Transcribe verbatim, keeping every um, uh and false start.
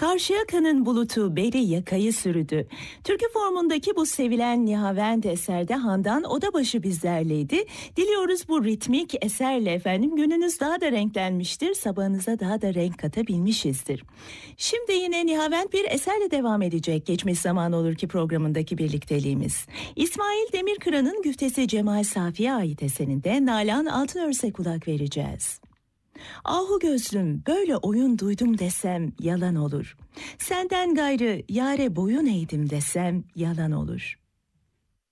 Karşıyaka'nın bulutu beli yakayı sürüdü. Türkü formundaki bu sevilen Nihavend eserde Handan Odabaşı bizlerleydi. Diliyoruz bu ritmik eserle efendim gününüz daha da renklenmiştir, sabahınıza daha da renk katabilmişizdir. Şimdi yine Nihavend bir eserle devam edecek Geçmiş Zaman Olur Ki programındaki birlikteliğimiz. İsmail Demirkıran'ın güftesi Cemal Safi'ye ait eserinde Nalan Altınörs'e kulak vereceğiz. Ahu gözlüm böyle oyun duydum desem yalan olur. Senden gayrı yare boyun eğdim desem yalan olur.